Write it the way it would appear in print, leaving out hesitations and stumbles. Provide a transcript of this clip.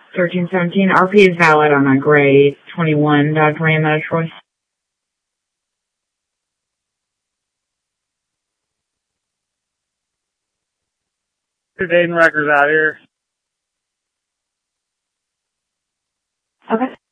1317. RP is valid on a gray 21 Dodge Ram out of Troy. Dayton Records out here. Okay.